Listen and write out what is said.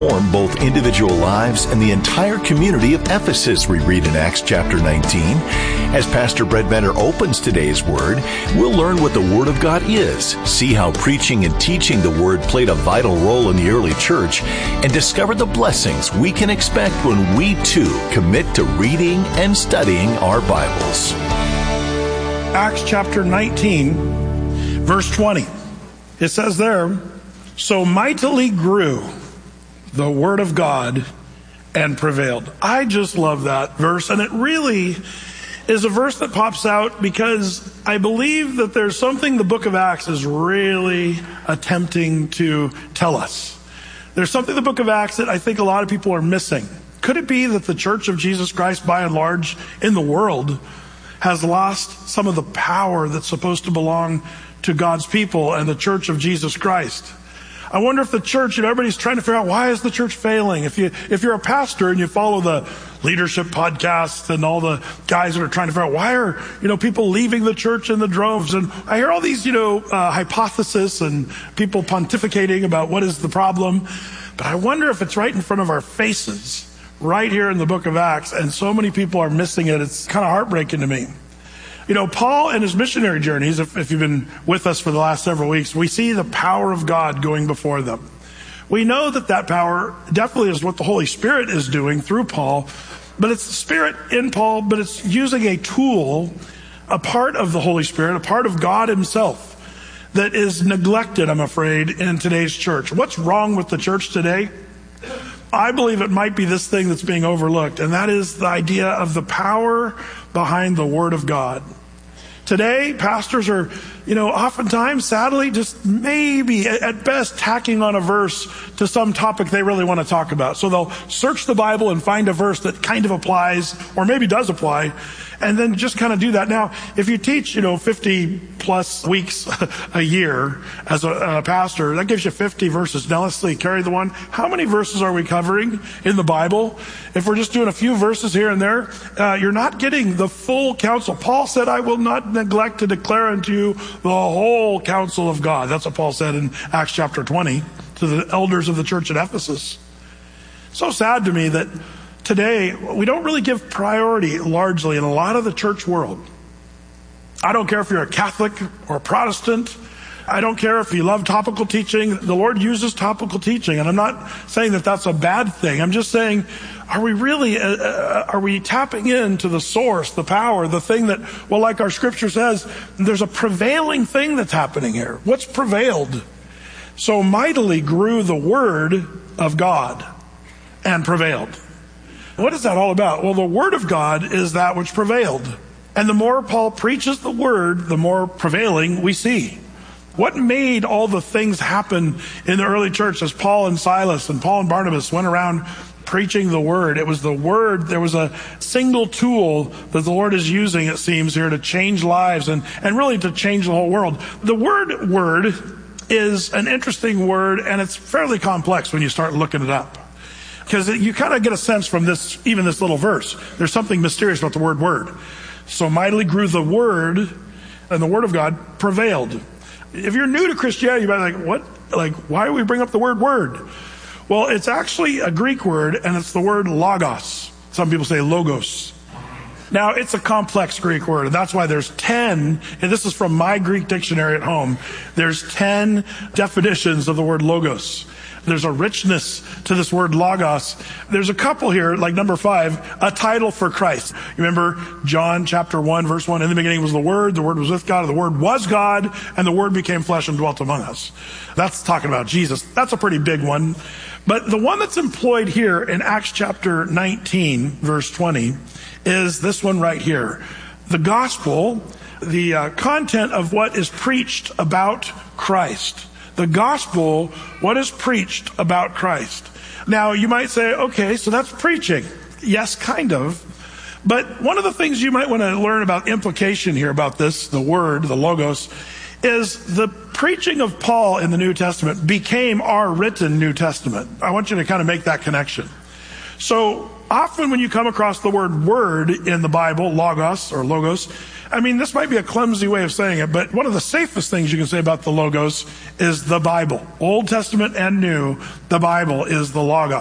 both individual lives and the entire community of Ephesus, we read in Acts chapter 19. As Pastor Brett Benner opens today's Word, we'll learn what the Word of God is, see how preaching and teaching the Word played a vital role in the early church, and discover the blessings we can expect when we too commit to reading and studying our Bibles. Acts chapter 19, verse 20. It says there, "So mightily grew the word of God and prevailed." I just love that verse, and it really is a verse that pops out because I believe that there's something the book of Acts is really attempting to tell us. There's something in the book of Acts that I think a lot of people are missing. Could it be that the Church of Jesus Christ, by and large, in the world, has lost some of the power that's supposed to belong to God's people and the Church of Jesus Christ? I wonder if the church, everybody's trying to figure out, why is the church failing? If you're a pastor and you follow the leadership podcasts and all the guys that are trying to figure out, why are, people leaving the church in the droves? And I hear all these, hypotheses and people pontificating about what is the problem. But I wonder if it's right in front of our faces, right here in the book of Acts, and so many people are missing it. It's kind of heartbreaking to me. Paul and his missionary journeys, if you've been with us for the last several weeks, we see the power of God going before them. We know that power definitely is what the Holy Spirit is doing through Paul, but it's the Spirit in Paul, but it's using a tool, a part of the Holy Spirit, a part of God himself that is neglected, I'm afraid, in today's church. What's wrong with the church today? I believe it might be this thing that's being overlooked, and that is the idea of the power behind the Word of God. Today, pastors are, oftentimes, sadly, just maybe at best tacking on a verse to some topic they really want to talk about. So they'll search the Bible and find a verse that kind of applies, or maybe does apply, and then just kind of do that. Now, if you teach, 50 plus weeks a year as a pastor, that gives you 50 verses. Now let's see, carry the one. How many verses are we covering in the Bible? If we're just doing a few verses here and there, you're not getting the full counsel. Paul said, "I will not neglect to declare unto you the whole counsel of God." That's what Paul said in Acts chapter 20 to the elders of the church at Ephesus. So sad to me that today we don't really give priority largely in a lot of the church world. I don't care if you're a Catholic or a Protestant. I don't care if you love topical teaching. The Lord uses topical teaching, and I'm not saying that that's a bad thing. I'm just saying, are we tapping into the source, the power, the thing that, like our scripture says, there's a prevailing thing that's happening here. What's prevailed? "So mightily grew the word of God and prevailed." What is that all about? Well, the word of God is that which prevailed. And the more Paul preaches the word, the more prevailing we see. What made all the things happen in the early church as Paul and Silas and Paul and Barnabas went around preaching the word? It was the word. There was a single tool that the Lord is using, it seems, here to change lives and really to change the whole world. The word is an interesting word, and it's fairly complex when you start looking it up. Because you kind of get a sense from this little verse. There's something mysterious about the word. "So mightily grew the word, and the word of God prevailed." If you're new to Christianity, you might be like, what? Why do we bring up the word? Well, it's actually a Greek word, and it's the word logos. Some people say logos. Now, it's a complex Greek word, and that's why there's 10, and this is from my Greek dictionary at home, there's 10 definitions of the word logos. There's a richness to this word logos. There's a couple here, like number 5, a title for Christ. You remember John chapter 1, verse 1, "In the beginning was the Word was with God, and the Word was God, and the Word became flesh and dwelt among us." That's talking about Jesus. That's a pretty big one. But the one that's employed here in Acts chapter 19, verse 20, is this one right here. The gospel, the content of what is preached about Christ. The gospel, what is preached about Christ. Now, you might say, okay, so that's preaching. Yes, kind of. But one of the things you might want to learn about implication here about this, the word, the logos, is the preaching of Paul in the New Testament became our written New Testament. I want you to kind of make that connection. So often when you come across the word in the Bible, logos or logos, this might be a clumsy way of saying it, but one of the safest things you can say about the logos is the Bible. Old Testament and New, the Bible is the logos.